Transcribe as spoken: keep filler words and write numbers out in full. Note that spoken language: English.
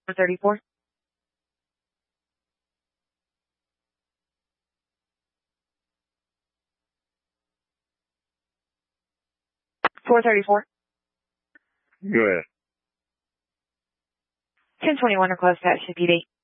thirty-four. four thirty-four. Go ahead. ten twenty-one request at C P D.